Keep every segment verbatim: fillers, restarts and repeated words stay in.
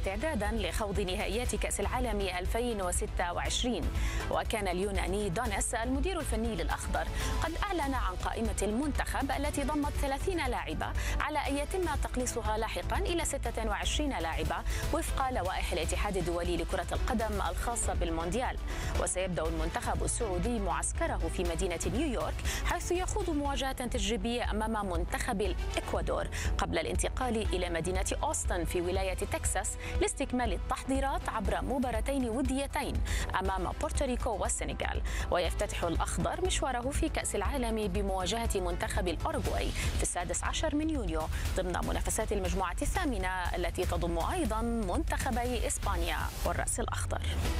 استعدادا لخوض نهائيات كأس العالم ألفين وستة وعشرين. وكان اليوناني دونيس المدير الفني للأخضر قد أعلن عن قائمة المنتخب التي ضمت ثلاثين لاعبة على أن يتم تقليصها لاحقا إلى ستة وعشرين لاعبة وفق لوائح الاتحاد الدولي لكرة القدم الخاصة بالمونديال. وسيبدأ المنتخب السعودي معسكره في مدينة نيويورك، حيث يخوض مواجهة تجريبية أمام منتخب الإكوادور قبل الانتقال إلى مدينة أوستن في ولاية تكساس لاستكمال التحضيرات عبر مباراتين وديتين أمام بورتوريكو والسنغال. ويفتتح الأخضر مشواره في كأس العالم بمواجهة منتخب الأوروغواي في السادس عشر من يونيو ضمن منافسات المجموعة الثامنة التي تضم أيضا منتخبي إسبانيا والرأس الأخضر.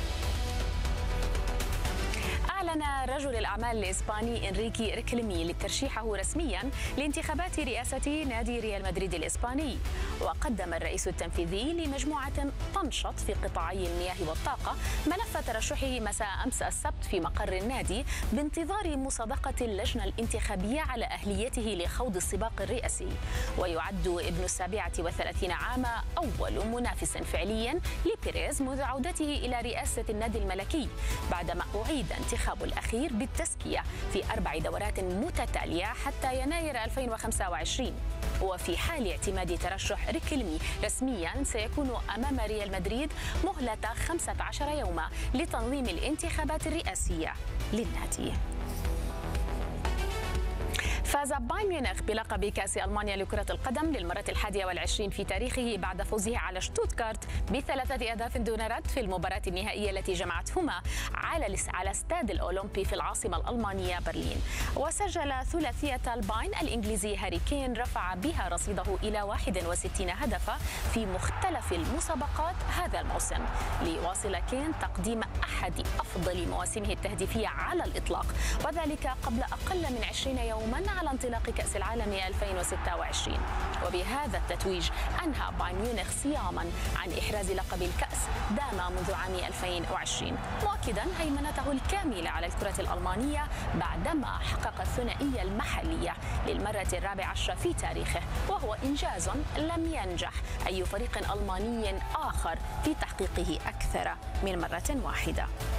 أعلن رجل الأعمال الإسباني إنريكي ريكيلمي ترشيحه رسميا لانتخابات رئاسة نادي ريال مدريد الإسباني. وقدم الرئيس التنفيذي لمجموعة تنشط في قطاعي المياه والطاقة ملف ترشحه مساء أمس السبت في مقر النادي بانتظار مصادقة اللجنة الانتخابية على أهليته لخوض السباق الرئاسي. ويعد ابن السابعة والثلاثين عام أول منافس فعليا لبيريز منذ عودته إلى رئاسة النادي الملكي بعدما أعيد انتخاب الأخير بالتزكية في أربع دورات متتالية حتى يناير ألفين وخمسة وعشرين. وفي حال اعتماد ترشح ريكيلمي رسميا سيكون أمام ريال مدريد مهلة خمسة عشر يوما لتنظيم الانتخابات الرئاسية للنادي. فاز بايرن ميونخ بلقب كأس ألمانيا لكرة القدم للمرة الحادية والعشرين في تاريخه بعد فوزه على شتوتغارت بثلاثة أهداف دون رد في المباراة النهائية التي جمعتهما على على استاد الأولمبي في العاصمة الألمانية برلين. وسجل ثلاثية البايرن الإنجليزي هاري كين رفع بها رصيده إلى واحد وستين هدفا في مختلف المسابقات هذا الموسم، ليواصل كين تقديم أحد أفضل مواسمه التهديفية على الإطلاق، وذلك قبل أقل من عشرين يوما على انطلاق كأس العالم ألفين وستة وعشرين. وبهذا التتويج أنهى بايرن ميونخ صياما عن إحراز لقب الكأس دام منذ عام ألفين وعشرين، مؤكدا هيمنته الكاملة على الكرة الألمانية بعدما حقق الثنائية المحلية للمرة الرابعة عشرة في تاريخه، وهو إنجاز لم ينجح أي فريق ألماني آخر في تحقيقه أكثر من مرة واحدة.